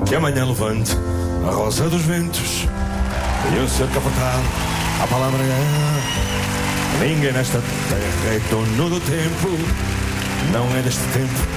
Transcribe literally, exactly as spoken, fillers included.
que amanhã levante a rosa dos ventos e o seu capotado a palavra é. Ninguém nesta terra é dono do tempo, não é deste tempo